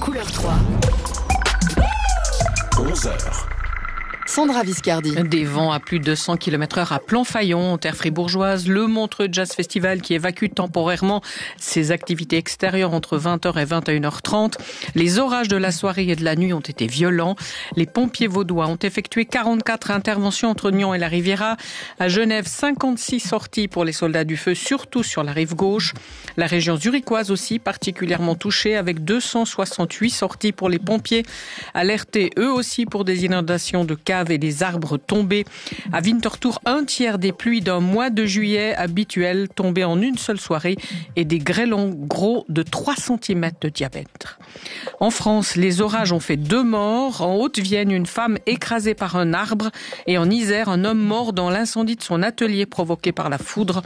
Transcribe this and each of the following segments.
Couleur 3. 11h. Sandra Viscardi. Des vents à plus de 100 km/h à Planfaillon, en terre fribourgeoise. Le Montreux Jazz Festival qui évacue temporairement ses activités extérieures entre 20h et 21h30. Les orages de la soirée et de la nuit ont été violents. Les pompiers vaudois ont effectué 44 interventions entre Nyon et la Riviera. À Genève, 56 sorties pour les soldats du feu, surtout sur la rive gauche. La région zurichoise aussi particulièrement touchée avec 268 sorties pour les pompiers, alertés eux aussi pour des inondations de caves et des arbres tombés. À Winterthur, un tiers des pluies d'un mois de juillet habituel tombées en une seule soirée et des grêlons gros de 3 cm de diamètre. En France, les orages ont fait 2 morts. En Haute-Vienne, une femme écrasée par un arbre. Et en Isère, un homme mort dans l'incendie de son atelier provoqué par la foudre.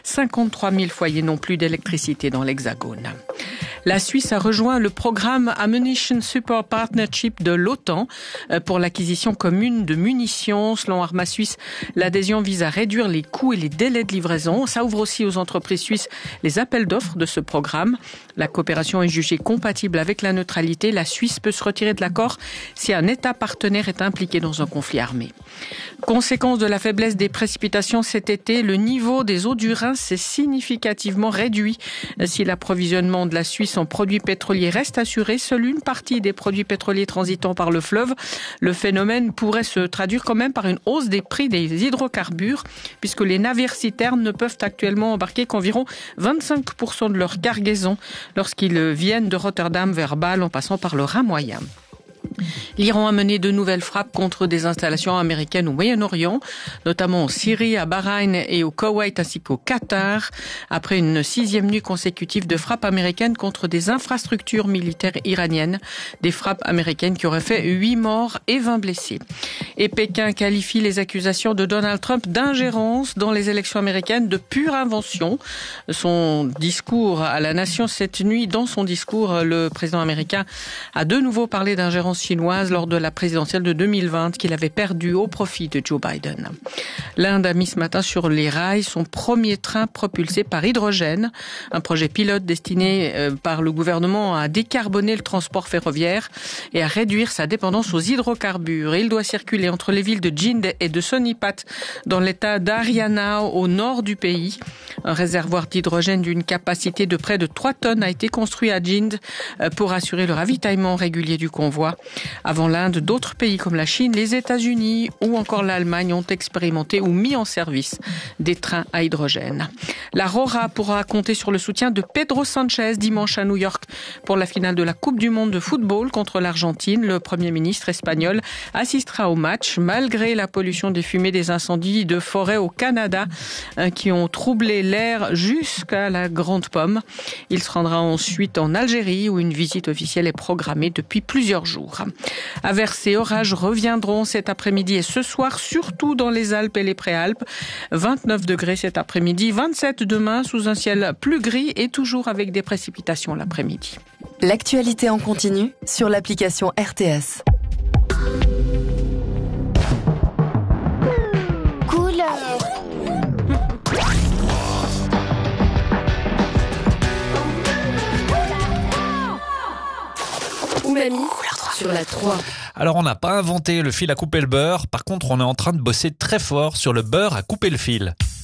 53 000 foyers n'ont plus d'électricité dans l'Hexagone. La Suisse a rejoint le programme Ammunition Support Partnership de l'OTAN pour l'acquisition commune de munitions. Selon Arma Suisse, l'adhésion vise à réduire les coûts et les délais de livraison. Ça ouvre aussi aux entreprises suisses les appels d'offres de ce programme. La coopération est jugée compatible avec la neutralité. La Suisse peut se retirer de l'accord si un État partenaire est impliqué dans un conflit armé. Conséquence de la faiblesse des précipitations cet été, le niveau des eaux du Rhin s'est significativement réduit. Si l'approvisionnement de la Suisse en produits pétroliers reste assuré, seule une partie des produits pétroliers transitant par le fleuve. Le phénomène pourrait se traduire quand même par une hausse des prix des hydrocarbures, puisque les navires citernes ne peuvent actuellement embarquer qu'environ 25% de leur cargaison lorsqu'ils viennent de Rotterdam vers Bâle en passant par le Rhin moyen. L'Iran a mené de nouvelles frappes contre des installations américaines au Moyen-Orient, notamment en Syrie, à Bahreïn et au Koweït ainsi qu'au Qatar, après une 6e nuit consécutive de frappes américaines contre des infrastructures militaires iraniennes, des frappes américaines qui auraient fait 8 morts et 20 blessés. Et Pékin qualifie les accusations de Donald Trump d'ingérence dans les élections américaines de pure invention. Son discours à la nation cette nuit, dans son discours, le président américain a de nouveau parlé d'ingérence chinoise lors de la présidentielle de 2020 qu'il avait perdue au profit de Joe Biden. L'Inde a mis ce matin sur les rails son premier train propulsé par hydrogène, un projet pilote destiné par le gouvernement à décarboner le transport ferroviaire et à réduire sa dépendance aux hydrocarbures. Il doit circuler entre les villes de Jind et de Sonipat dans l'état d'Haryana au nord du pays. Un réservoir d'hydrogène d'une capacité de près de 3 tonnes a été construit à Jind pour assurer le ravitaillement régulier du convoi. Avant l'Inde, d'autres pays comme la Chine, les États-Unis ou encore l'Allemagne ont expérimenté ou mis en service des trains à hydrogène. La Rora pourra compter sur le soutien de Pedro Sanchez dimanche à New York pour la finale de la Coupe du monde de football contre l'Argentine. Le Premier ministre espagnol assistera au match malgré la pollution des fumées des incendies de forêt au Canada qui ont troublé l'air jusqu'à la Grande Pomme. Il se rendra ensuite en Algérie où une visite officielle est programmée depuis plusieurs jours. Averses et orages reviendront cet après-midi et ce soir, surtout dans les Alpes et les Préalpes. 29 degrés cet après-midi, 27 demain sous un ciel plus gris et toujours avec des précipitations l'après-midi. L'actualité en continu sur l'application RTS. Couleur. Oumami sur la 3. Alors on n'a pas inventé le fil à couper le beurre, par contre on est en train de bosser très fort sur le beurre à couper le fil.